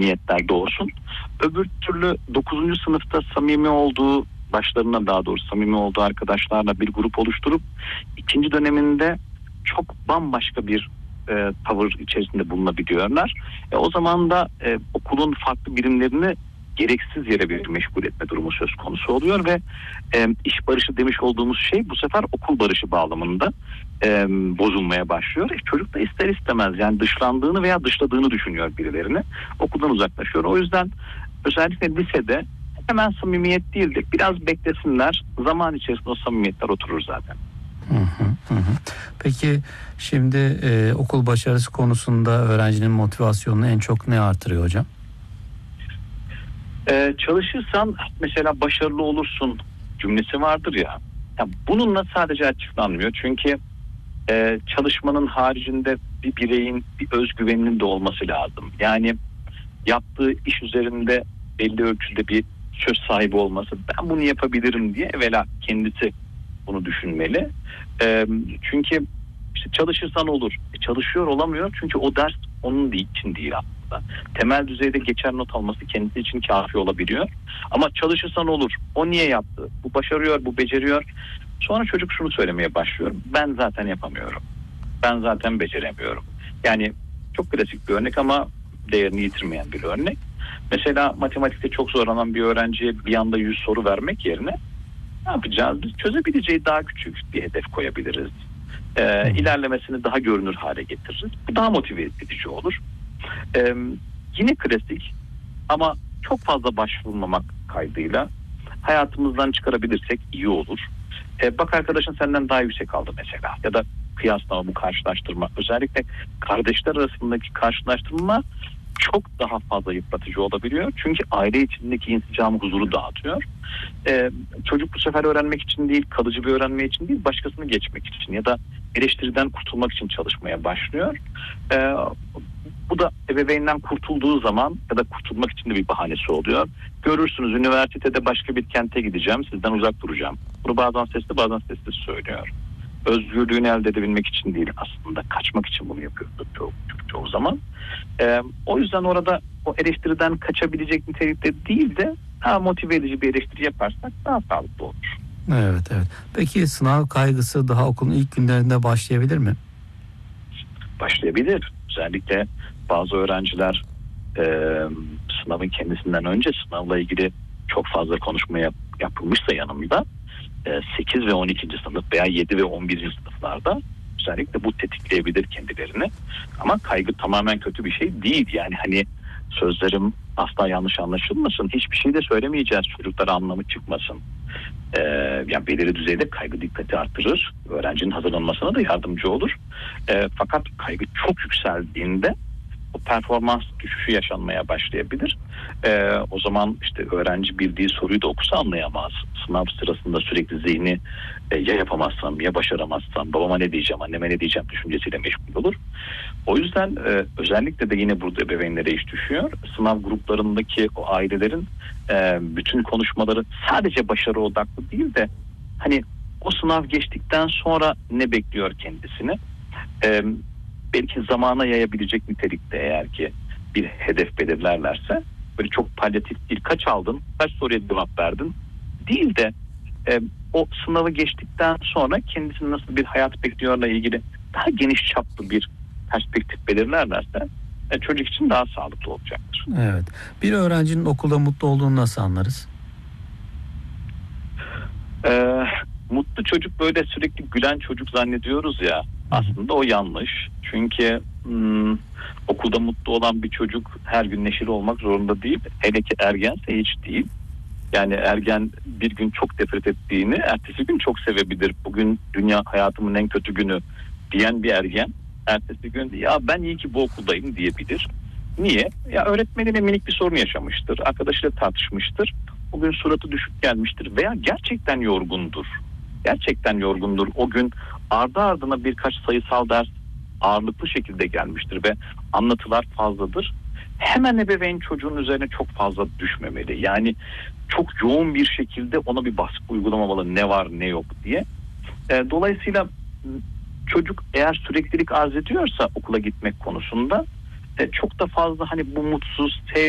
samimiyetler doğsun. Öbür türlü 9. sınıfta samimi olduğu, başlarına daha doğrusu samimi olduğu arkadaşlarla bir grup oluşturup ikinci döneminde çok bambaşka bir tavır içerisinde bulunabiliyorlar. O zaman da okulun farklı birimlerini gereksiz yere bir meşgul etme durumu söz konusu oluyor ve iş barışı demiş olduğumuz şey bu sefer okul barışı bağlamında bozulmaya başlıyor. Çocuk da ister istemez yani dışlandığını veya dışladığını düşünüyor birilerini. Okuldan uzaklaşıyor. O yüzden özellikle lisede hemen samimiyet değil de biraz beklesinler. Zaman içerisinde o samimiyetler oturur zaten. Peki şimdi okul başarısı konusunda öğrencinin motivasyonunu en çok ne artırıyor hocam? Çalışırsan mesela başarılı olursun cümlesi vardır ya. Bununla sadece açıklanmıyor. Çünkü çalışmanın haricinde bir bireyin bir özgüveninin de olması lazım. Yani yaptığı iş üzerinde belli ölçüde bir söz sahibi olması, ben bunu yapabilirim diye evvela kendisi bunu düşünmeli. Çünkü işte çalışırsan olur. Çalışıyor olamıyor çünkü o ders onun için değil aslında. Temel düzeyde geçer not alması kendisi için kafi olabiliyor. Ama çalışırsan olur. O niye yaptı? Bu başarıyor, bu beceriyor. Sonra çocuk şunu söylemeye başlıyor. Ben zaten yapamıyorum. Ben zaten beceremiyorum. Yani çok klasik bir örnek ama değerini yitirmeyen bir örnek. Mesela matematikte çok zorlanan bir öğrenciye bir anda 100 soru vermek yerine ne yapacağız? Biz çözebileceği daha küçük bir hedef koyabiliriz. İlerlemesini daha görünür hale getiririz. Bu daha motive edici olur. Yine klasik ama çok fazla başvurmamak kaydıyla hayatımızdan çıkarabilirsek iyi olur. Bak arkadaşın senden daha yüksek aldı mesela. Ya da kıyaslama, bu karşılaştırma. Özellikle kardeşler arasındaki karşılaştırma çok daha fazla yıpratıcı olabiliyor. Çünkü aile içindeki insicamı, huzuru dağıtıyor. Çocuk bu sefer öğrenmek için değil, kalıcı bir öğrenme için değil, başkasını geçmek için ya da eleştiriden kurtulmak için çalışmaya başlıyor. Bu da ebeveynden kurtulduğu zaman ya da kurtulmak için de bir bahanesi oluyor. Görürsünüz üniversitede başka bir kente gideceğim, sizden uzak duracağım. Bunu bazen sesli bazen sessiz söylüyor. Özgürlüğünü elde edebilmek için değil, aslında kaçmak için bunu yapıyor çoğu zaman. O yüzden orada o eleştiriden kaçabilecek nitelikte değil de daha motive edici bir eleştiri yaparsak daha sağlıklı olur. Evet. Peki sınav kaygısı daha okulun ilk günlerinde başlayabilir mi? Başlayabilir. Özellikle bazı öğrenciler sınavın kendisinden önce sınavla ilgili çok fazla konuşma yapılmışsa yanımda 8 ve 12. sınıf veya 7 ve 11. sınıflarda özellikle bu tetikleyebilir kendilerini. Ama kaygı tamamen kötü bir şey değil. Yani hani sözlerim asla yanlış anlaşılmasın. Hiçbir şey de söylemeyeceğiz. Çocuklara anlamı çıkmasın. Yani belirli düzeyde kaygı dikkati artırır. Öğrencinin hazırlanmasına da yardımcı olur. Fakat kaygı çok yükseldiğinde o performans düşüşü yaşanmaya başlayabilir. O zaman işte öğrenci bildiği soruyu da okusa anlayamaz. Sınav sırasında sürekli zihni ya yapamazsam, ya başaramazsam, babama ne diyeceğim, anneme ne diyeceğim düşüncesiyle meşgul olur. O yüzden özellikle de yine burada ebeveynlere iş düşüyor. Sınav gruplarındaki o ailelerin bütün konuşmaları sadece başarı odaklı değil de hani o sınav geçtikten sonra ne bekliyor kendisini? Belki zamana yayabilecek nitelikte eğer ki bir hedef belirlerlerse, böyle çok palyatif değil, kaç aldın, kaç soruya cevap verdin değil de o sınavı geçtikten sonra kendisini nasıl bir hayat bekliyorla ilgili daha geniş çaplı bir perspektif belirlerlerse çocuk için daha sağlıklı olacaktır. Evet. Bir öğrencinin okulda mutlu olduğunu nasıl anlarız? Mutlu çocuk böyle sürekli gülen çocuk zannediyoruz ya. Aslında o yanlış. Çünkü okulda mutlu olan bir çocuk her gün neşeli olmak zorunda değil. Hele ki ergense hiç değil. Yani ergen bir gün çok nefret ettiğini ertesi gün çok sevebilir. Bugün dünya hayatımın en kötü günü diyen bir ergen ertesi gün ya ben iyi ki bu okuldayım diyebilir. Niye? Ya öğretmeniyle minik bir sorun yaşamıştır. Arkadaşıyla tartışmıştır. Bugün suratı düşük gelmiştir veya gerçekten yorgundur. Gerçekten yorgundur. O gün ardı ardına birkaç sayısal ders ağırlıklı şekilde gelmiştir ve anlatılar fazladır. Hemen ebeveyn çocuğun üzerine çok fazla düşmemeli. Yani çok yoğun bir şekilde ona bir baskı uygulamamalı, ne var ne yok diye. Dolayısıyla çocuk eğer süreklilik arz ediyorsa okula gitmek konusunda çok da fazla hani bu mutsuz,